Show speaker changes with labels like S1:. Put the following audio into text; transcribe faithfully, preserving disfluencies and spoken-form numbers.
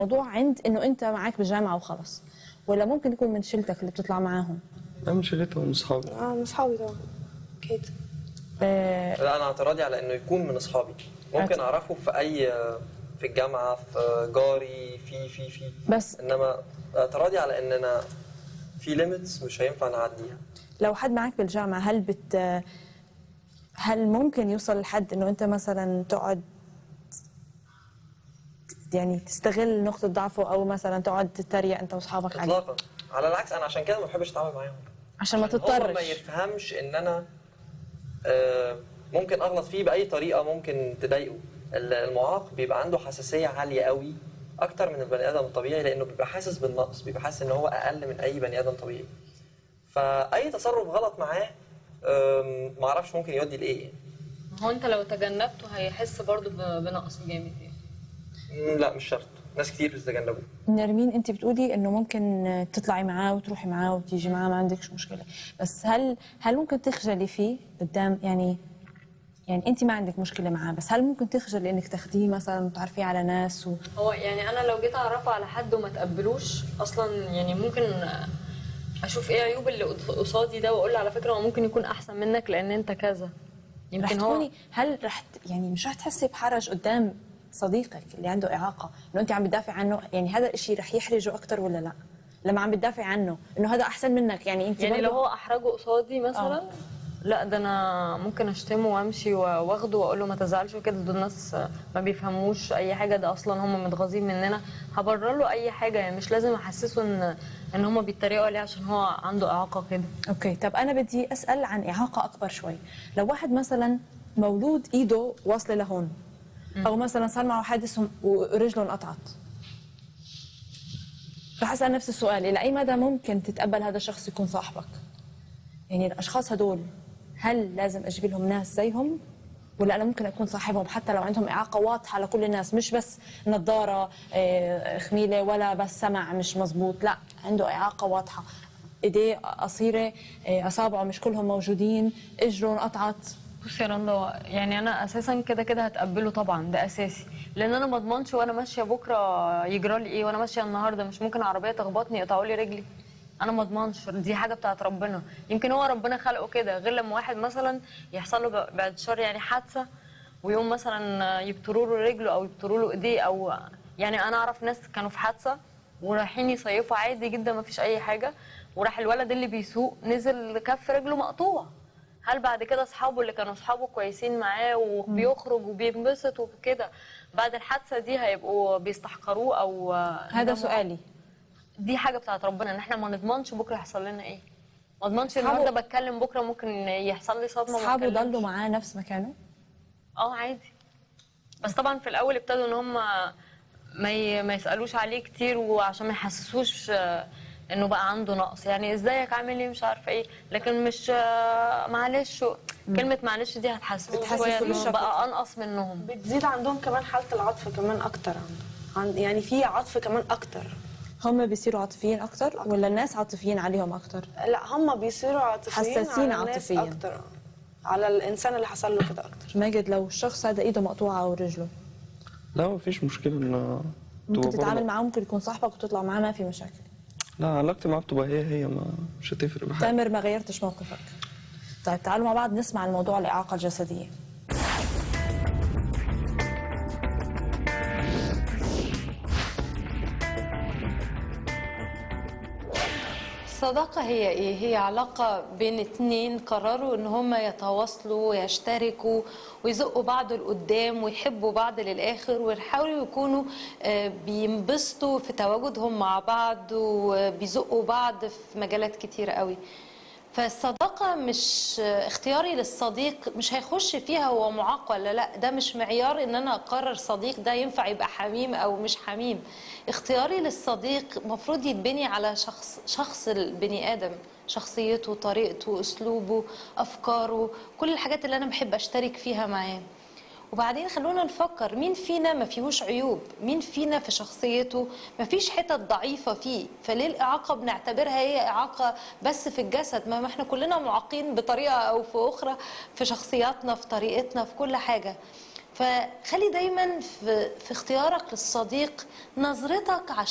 S1: الموضوع عند انه انت معاك بالجامعه وخلص، ولا ممكن يكون من شلتك اللي بتطلع معاهم؟
S2: لا من شلتهم من اصحابي.
S3: اه من اصحابي طبعا اكيد.
S1: آه
S4: لا انا اعتراضي على انه يكون من اصحابي، ممكن اعرفه في اي في الجامعه، في جاري، في في في
S1: بس
S4: انما اعتراضي على اننا في ليميتس مش هينفع نعديها.
S1: لو حد معاك بالجامعه هل بت هل ممكن يوصل لحد انه انت مثلا تقعد يعني تستغل نقطه ضعفه، او مثلا تقعد تتريق انت واصحابك عليه؟
S4: اطلاقا، على العكس انا عشان كده ما بحبش اتعامل معاهم،
S1: عشان ما
S4: هو ما
S1: تضطرش.
S4: يفهمش ان انا آه، ممكن اغلط فيه باي طريقه ممكن تضايقه. المعاق بيبقى عنده حساسيه عاليه قوي اكتر من البني ادم الطبيعي، لانه بيبقى حاسس بالنقص، بيبقى حاسس ان هو اقل من اي بني ادم طبيعي. فاي تصرف غلط معاه ما اعرفش ممكن يودي لايه.
S5: هو انت لو تجنبته هيحس برضو بنقص جامد يعني.
S4: لا مش شرط، ناس كتير بتتجنبه.
S1: نرمين انت بتقولي انه ممكن تطلعي معاه وتروحي معاه وتيجي معاه ما عندكش مشكله، بس هل هل ممكن تخجلي فيه قدام يعني يعني انت ما عندك مشكله معاه، بس هل ممكن تخجلي انك تاخديه مثلا وتعرفيه على ناس و...
S5: هو يعني انا لو جيت اعرفه على حد وما تقبلوش اصلا، يعني ممكن اشوف ايه عيوب اللي قصادي ده واقول له على فكره هو ممكن يكون احسن منك لان انت كذا.
S1: يمكن هو هل رح يعني مش رح تحسي بحرج قدام صديقك اللي عنده اعاقه انه انت عم بتدافع عنه؟ يعني هذا الشيء رح يحرجه اكثر ولا لا؟ لما عم بتدافع عنه انه هذا احسن منك، يعني انت
S5: يعني لو هو احرجه قصادي مثلا أوه. لا ده انا ممكن اشتمه وامشي واخده واقول له ما تزعلش وكده، دول الناس ما بيفهموش اي حاجه، ده اصلا هم متغاظين مننا، هبرر له اي حاجه، يعني مش لازم احسسه ان ان هم بيتريقوا عليه عشان هو عنده اعاقه كده.
S1: اوكي، طب انا بدي اسال عن اعاقه اكبر شوي. لو واحد مثلا مولود ايده واصله لهون، او مثلا صار معه حادث ورجله انقطعت، رح اسال نفس السؤال، الى اي مدى ممكن تتقبل هذا الشخص يكون صاحبك؟ يعني الاشخاص هدول هل لازم اجيب لهم ناس زيهم، ولا انا ممكن اكون صاحبهم حتى لو عندهم اعاقه واضحه لكل الناس، مش بس نظاره خميله ولا بس سمع مش مزبوط، لا عنده اعاقه واضحه، ايديه قصيره، اصابعه مش كلهم موجودين، اجره انقطعت.
S5: بصي يا رندا، يعني انا اساسا كده كده هتقبله طبعا، ده اساسي، لان انا ما اضمنش وانا ماشيه بكره يجرى لي ايه، وانا ماشيه النهارده مش ممكن عربيه تخبطني يقطعوا لي رجلي، انا ما اضمنش، دي حاجه بتاعت ربنا، يمكن هو ربنا خلقه كده، غير لما واحد مثلا يحصل له بعد شر يعني حادثه ويوم مثلا يبتروا له رجله او يبتروا له ايديه، او يعني انا اعرف ناس كانوا في حادثه ورايحين يصيفوا عادي جدا ما فيش اي حاجه، وراح الولد اللي بيسوق نزل كف رجله مقطوع. هل بعد كده اصحابه اللي كانوا اصحابه كويسين معاه وبيخرج وبينبسط وكده بعد الحادثه دي هيبقوا بيستحقروه؟ او
S1: هذا سؤالي.
S5: دي حاجه بتاعت ربنا، ان احنا ما نضمنش بكره يحصل لنا ايه، ما اضمنش النهارده بتكلم بكره ممكن يحصل لي صدمه.
S1: اصحابه ضلوا معاه نفس مكانه؟
S5: اه عادي، بس طبعا في الاول ابتدوا ان هم ما ما يسالوش عليه كتير وعشان ما يحسسوش انه بقى عنده نقص، يعني ازيك عامل ايه مش عارفه ايه، لكن مش معلش، كلمه معلش دي هتحسسه شويه انه بقى انقص منهم،
S3: بتزيد عندهم كمان حاله العطف كمان اكتر، عند يعني في عطف كمان اكتر.
S1: هم بيصيروا عاطفيين اكتر ولا الناس عاطفيين عليهم اكتر؟
S3: لا هم بيصيروا عاطفيين،
S1: حساسين عاطفيا
S3: اكتر على الانسان اللي حصل له كده اكتر.
S1: ماجد، لو الشخص هذا ايده مقطوعه او رجله،
S2: لا ما فيش مشكله ان
S1: ممكن تتعامل معاه، ممكن يكون صاحبك وتطلع معاه ما في مشاكل؟
S2: لا علاقتي معاه بتبقى هي هي ما مش هتفرق بحاجه.
S1: تامر ما غيرتش موقفك. طيب تعالوا مع بعض نسمع الموضوع الاعاقه الجسديه.
S6: الصداقة هي ايه؟ هي علاقة بين اتنين قرروا ان هم يتواصلوا ويشتركوا ويزقوا بعض لقدام ويحبوا بعض للآخر ويحاولوا يكونوا بينبسطوا في تواجدهم مع بعض وبيزقوا بعض في مجالات كتيرة قوي. فالصداقة مش اختياري للصديق مش هيخش فيها هو معاق ولا لا، ده مش معيار ان انا اقرر صديق ده ينفع يبقى حميم او مش حميم. اختياري للصديق مفروض يتبني على شخص شخص البني ادم، شخصيته، طريقته، اسلوبه، افكاره، كل الحاجات اللي انا بحب اشترك فيها معاه. وبعدين خلونا نفكر مين فينا ما فيهوش عيوب، مين فينا في شخصيته ما فيش حتت ضعيفة فيه، فليه الإعاقة بنعتبرها هي إعاقة بس في الجسد؟ ما احنا كلنا معاقين بطريقة أو في أخرى في شخصياتنا، في طريقتنا، في كل حاجة. فخلي دايما في, في اختيارك للصديق نظرتك